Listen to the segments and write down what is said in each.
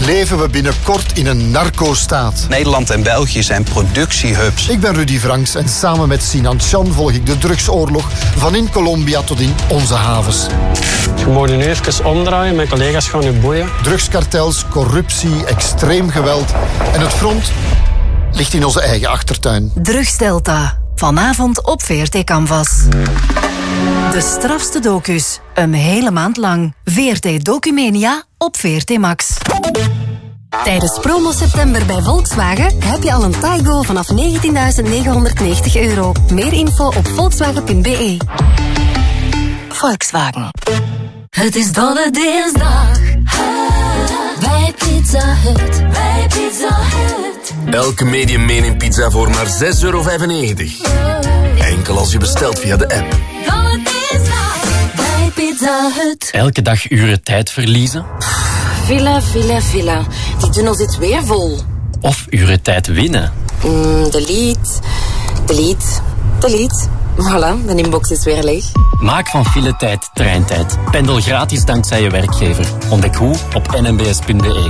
Leven we binnenkort in een narco-staat? Nederland en België zijn productiehubs. Ik ben Rudy Franks en samen met Sinan Chan volg ik de drugsoorlog van in Colombia tot in onze havens. Je moet nu even omdraaien, mijn collega's gaan u boeien. Drugskartels, corruptie, extreem geweld en het front ligt in onze eigen achtertuin. Drugsdelta. Vanavond op VRT Canvas. De strafste docus. Een hele maand lang. VRT Documania op VRT Max. Tijdens promo september bij Volkswagen heb je al een Taigo vanaf €19.990. Meer info op volkswagen.be. Volkswagen. Het is Dolle Dinsdag bij Pizza Hut. Bij Pizza Hut. Elke medium mening pizza voor maar €6,95. Enkel als je bestelt via de app. Dolle Dinsdag bij Pizza Hut. Elke dag uren tijd verliezen. Villa. Die tunnel zit weer vol. Of uren tijd winnen. Delete. Voilà, mijn inbox is weer leeg. Maak van filetijd treintijd. Pendel gratis dankzij je werkgever. Ontdek hoe op nmbs.be.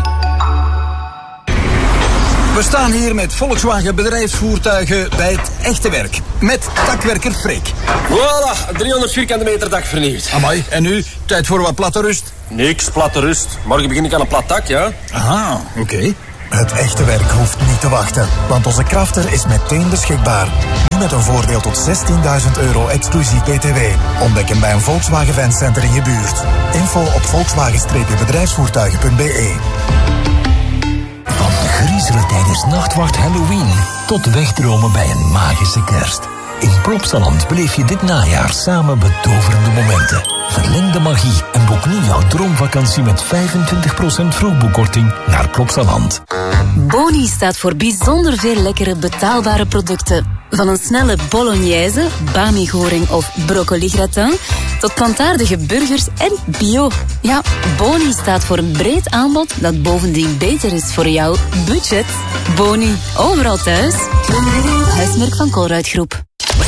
We staan hier met Volkswagen bedrijfsvoertuigen bij het echte werk. Met takwerker Freek. Voilà, 300 vierkante meter dak vernieuwd. Amai, en nu? Tijd voor wat platte rust? Niks, platte rust. Morgen begin ik aan een plat dak, ja? Aha, oké. Het echte werk hoeft niet te wachten, want onze Crafter is meteen beschikbaar. Nu met een voordeel tot €16.000 exclusief BTW. Ontdek hem bij een Volkswagen Fancenter in je buurt. Info op volkswagen-bedrijfsvoertuigen.be. Van griezelen tijdens Nachtwacht Halloween tot wegdromen bij een magische kerst. In Plopsaland beleef je dit najaar samen betoverende momenten. Verleng de magie en boek nu jouw droomvakantie met 25% vroegboekkorting naar Plopsaland. Boni staat voor bijzonder veel lekkere betaalbare producten. Van een snelle bolognese, bami-goring of broccoli-gratin tot plantaardige burgers en bio. Ja, Boni staat voor een breed aanbod dat bovendien beter is voor jouw budget. Boni, overal thuis. Huismerk van Colruyt-groep.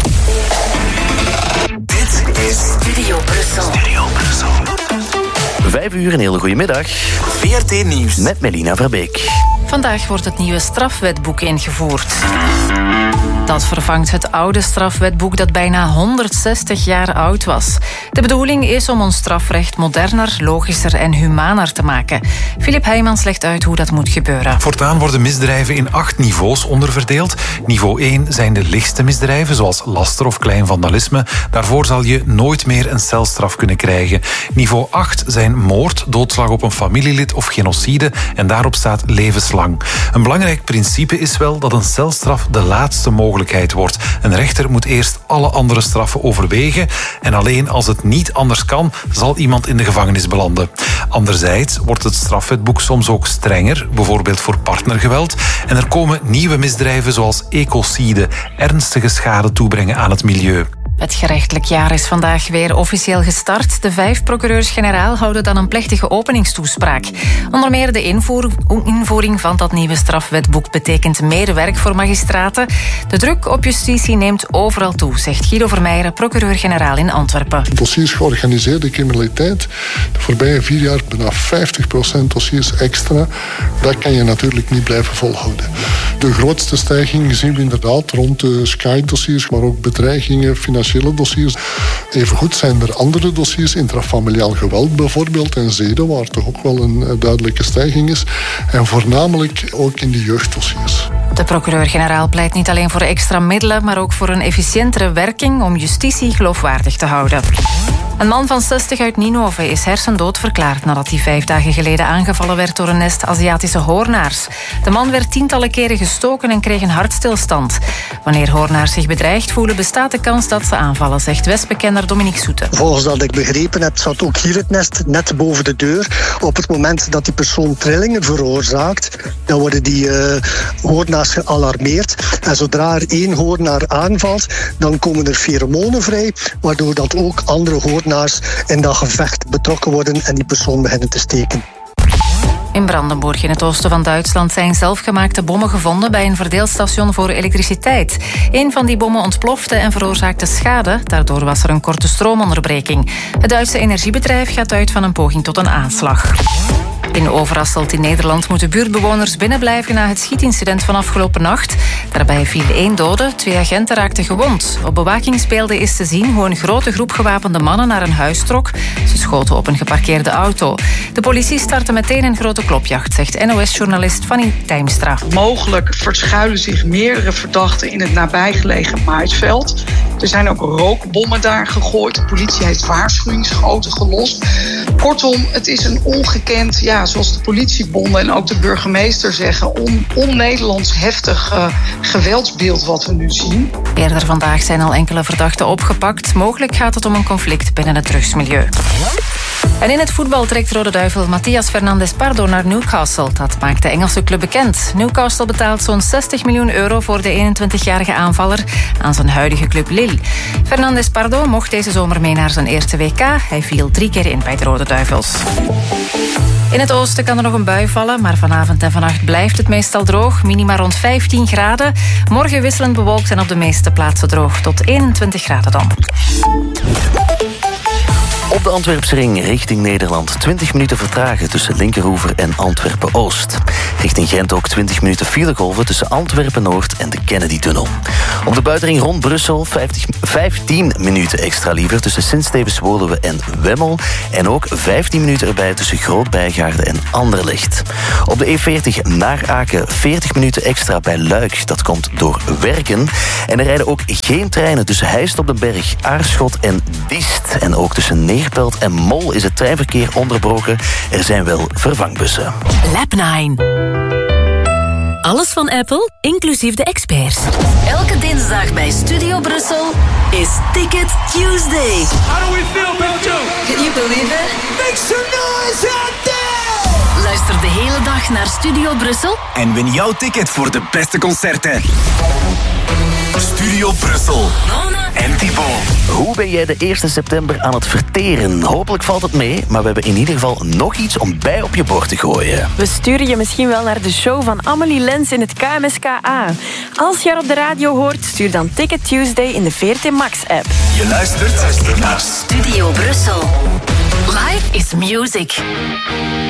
Dit is Studio Brussel. 5 uur, een hele goede middag. VRT Nieuws met Melina Verbeek. Vandaag wordt het nieuwe strafwetboek ingevoerd. Dat vervangt het oude strafwetboek dat bijna 160 jaar oud was. De bedoeling is om ons strafrecht moderner, logischer en humaner te maken. Filip Heijmans legt uit hoe dat moet gebeuren. Voortaan worden misdrijven in 8 niveaus onderverdeeld. Niveau 1 zijn de lichtste misdrijven, zoals laster of klein vandalisme. Daarvoor zal je nooit meer een celstraf kunnen krijgen. Niveau 8 zijn moord, doodslag op een familielid of genocide en daarop staat levenslang. Een belangrijk principe is wel dat een celstraf de laatste mogelijkheid wordt. Een rechter moet eerst alle andere straffen overwegen en alleen als het niet anders kan, zal iemand in de gevangenis belanden. Anderzijds wordt het strafwetboek soms ook strenger, bijvoorbeeld voor partnergeweld, en er komen nieuwe misdrijven zoals ecocide, ernstige schade toebrengen aan het milieu. Het gerechtelijk jaar is vandaag weer officieel gestart. De 5 procureurs-generaal houden dan een plechtige openingstoespraak. Onder meer de invoering van dat nieuwe strafwetboek betekent meer werk voor magistraten. De druk op justitie neemt overal toe, zegt Guido Vermeijeren, procureur-generaal in Antwerpen. Dossiers georganiseerde criminaliteit, de voorbije 4 jaar bijna 50% dossiers extra. Dat kan je natuurlijk niet blijven volhouden. De grootste stijging zien we inderdaad rond de Sky-dossiers, maar ook bedreigingen, financiële dossiers. Evengoed zijn er andere dossiers, intrafamiliaal geweld bijvoorbeeld en zeden, waar toch ook wel een duidelijke stijging is. En voornamelijk ook in de jeugddossiers. De procureur-generaal pleit niet alleen voor extra middelen, maar ook voor een efficiëntere werking om justitie geloofwaardig te houden. Een man van 60 uit Ninove is hersendood verklaard nadat hij 5 dagen geleden aangevallen werd door een nest Aziatische hoornaars. De man werd tientallen keren gestoken en kreeg een hartstilstand. Wanneer hoornaars zich bedreigd voelen, bestaat de kans dat ze aanvallen, zegt Westbekender Dominique Soete. Volgens dat ik begrepen heb, zat ook hier het nest net boven de deur. Op het moment dat die persoon trillingen veroorzaakt, dan worden die hoornaars gealarmeerd. En zodra er 1 hoornaar aanvalt, dan komen er feromonen vrij, waardoor dat ook andere hoornaars in dat gevecht betrokken worden en die persoon beginnen te steken. In Brandenburg in het oosten van Duitsland zijn zelfgemaakte bommen gevonden bij een verdeelstation voor elektriciteit. Een van die bommen ontplofte en veroorzaakte schade. Daardoor was er een korte stroomonderbreking. Het Duitse energiebedrijf gaat uit van een poging tot een aanslag. In Overasselt in Nederland moeten buurtbewoners binnenblijven na het schietincident van afgelopen nacht. Daarbij viel 1 dode, 2 agenten raakten gewond. Op bewakingsbeelden is te zien hoe een grote groep gewapende mannen naar een huis trok. Ze schoten op een geparkeerde auto. De politie startte meteen een grote klopjacht, zegt NOS-journalist Fanny Tijmstra. Mogelijk verschuilen zich meerdere verdachten in het nabijgelegen maisveld. Er zijn ook rookbommen daar gegooid. De politie heeft waarschuwingsschoten gelost. Kortom, het is een ongekend, zoals de politiebonden en ook de burgemeester zeggen, on-Nederlands heftig geweldsbeeld wat we nu zien. Eerder vandaag zijn al enkele verdachten opgepakt. Mogelijk gaat het om een conflict binnen het drugsmilieu. En in het voetbal trekt Rode Duivel Matías Fernández Pardo naar Newcastle. Dat maakt de Engelse club bekend. Newcastle betaalt zo'n €60 miljoen voor de 21-jarige aanvaller aan zijn huidige club Lille. Fernández Pardo mocht deze zomer mee naar zijn eerste WK. Hij viel 3 keer in bij de Rode Duivels. In het oosten kan er nog een bui vallen, maar vanavond en vannacht blijft het meestal droog. Minima rond 15 graden. Morgen wisselend bewolkt en op de meeste plaatsen droog. Tot 21 graden dan. Op de Antwerpsring richting Nederland 20 minuten vertragen tussen Linkeroever en Antwerpen-Oost. Richting Gent ook 20 minuten filegolven tussen Antwerpen-Noord en de Kennedy-tunnel. Op de buitenring rond Brussel 15 minuten extra liever tussen Sint-Stevens-Woluwe en Wemmel. En ook 15 minuten erbij tussen Groot-Bijgaarde en Anderlecht. Op de E40 naar Aken 40 minuten extra bij Luik. Dat komt door werken. En er rijden ook geen treinen tussen Heist op den Berg, Aarschot en Diest. En ook tussen Neerpelt en Mol is het treinverkeer onderbroken. Er zijn wel vervangbussen. Lab 9. Alles van Apple, inclusief de experts. Elke dinsdag bij Studio Brussel is Ticket Tuesday. How do we feel, Belgium? Can you believe it? Make some noise out there! Luister de hele dag naar Studio Brussel En win jouw ticket voor de beste concerten. Studio Brussel. En Thibaut. Hoe ben jij de 1 september aan het verteren? Hopelijk valt het mee, maar we hebben in ieder geval nog iets om bij op je bord te gooien. We sturen je misschien wel naar de show van Amelie Lens in het KMSK-A. Als je haar op de radio hoort, stuur dan Ticket Tuesday in de VRT Max-app. Je luistert naar Studio Brussel. Live is music.